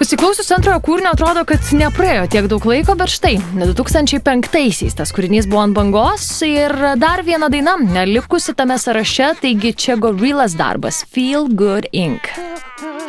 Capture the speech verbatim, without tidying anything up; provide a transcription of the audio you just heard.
Pasiklausius antrojo kūrinio atrodo, kad nepraėjo tiek daug laiko, bet štai, du tūkstančiai penktaisiais tas kūrinys buvo ant bangos ir dar viena daina likusi tame sąraše, taigi čia Gorillaz darbas Feel Good incorporated.